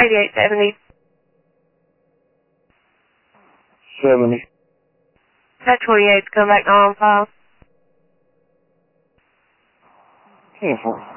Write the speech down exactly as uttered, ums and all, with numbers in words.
eighty-eight seventy. seventy. That twenty-eight, come back on file. ten four.